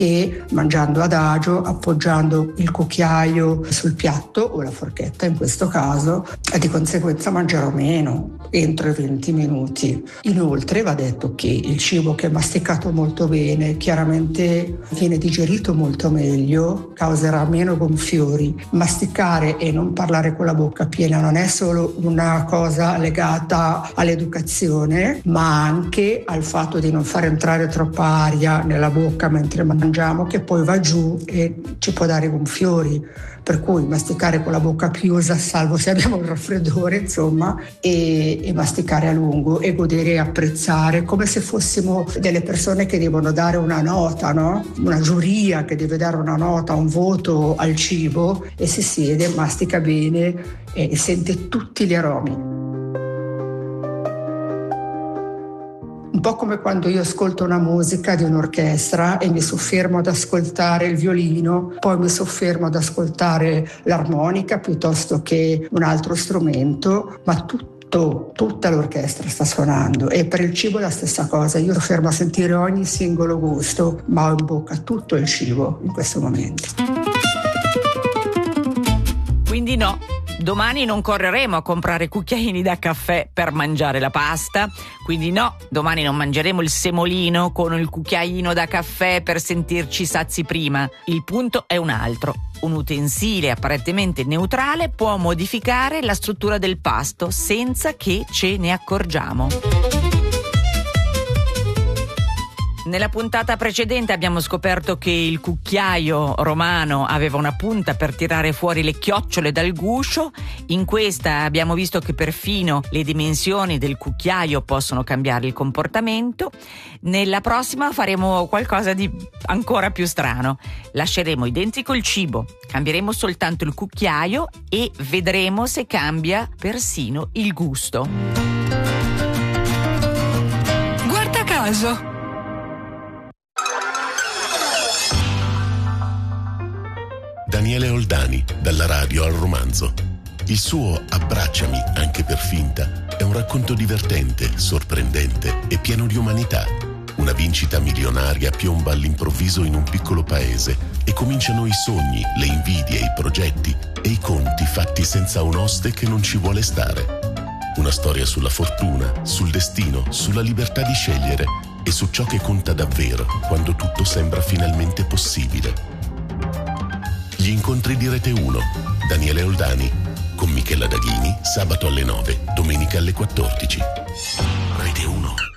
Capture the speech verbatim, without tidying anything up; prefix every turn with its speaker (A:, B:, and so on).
A: e mangiando adagio, appoggiando il cucchiaio sul piatto o la forchetta in questo caso, e di conseguenza mangerò meno entro i venti minuti. Inoltre va detto che il cibo che è masticato molto bene chiaramente viene digerito molto meglio, causerà meno gonfiori. Masticare e non parlare con la bocca piena non è solo una cosa legata all'educazione, ma anche al fatto di non far entrare troppa aria nella bocca mentre mangiamo, che poi va giù e ci può dare gonfiori. Per cui masticare con la bocca chiusa, salvo se abbiamo un raffreddore, insomma, e, e masticare a lungo e godere e apprezzare, come se fossimo delle persone che devono dare una nota, no? Una giuria che deve dare una nota, un voto al cibo, e si siede, mastica bene e sente tutti gli aromi. Un po' come quando io ascolto una musica di un'orchestra e mi soffermo ad ascoltare il violino, poi mi soffermo ad ascoltare l'armonica piuttosto che un altro strumento, ma tutto, tutta l'orchestra sta suonando. E per il cibo è la stessa cosa, io sono fermo a sentire ogni singolo gusto, ma ho in bocca tutto il cibo in questo momento.
B: Quindi no, domani non correremo a comprare cucchiaini da caffè per mangiare la pasta, quindi no, domani non mangeremo il semolino con il cucchiaino da caffè per sentirci sazi prima. Il punto è un altro. Un utensile apparentemente neutrale può modificare la struttura del pasto senza che ce ne accorgiamo. Nella puntata precedente abbiamo scoperto che il cucchiaio romano aveva una punta per tirare fuori le chiocciole dal guscio. In questa abbiamo visto che perfino le dimensioni del cucchiaio possono cambiare il comportamento. Nella prossima faremo qualcosa di ancora più strano. Lasceremo identico il cibo, cambieremo soltanto il cucchiaio e vedremo se cambia persino il gusto.
C: Guarda caso!
D: Daniele Oldani, dalla radio al romanzo. Il suo Abbracciami anche per finta è un racconto divertente, sorprendente e pieno di umanità. Una vincita milionaria piomba all'improvviso in un piccolo paese e cominciano i sogni, le invidie, i progetti e i conti fatti senza un oste che non ci vuole stare. Una storia sulla fortuna, sul destino, sulla libertà di scegliere e su ciò che conta davvero quando tutto sembra finalmente possibile. Gli incontri di Rete uno, Daniele Oldani, con Michela Daghini, sabato alle nove, domenica alle quattordici. Rete uno.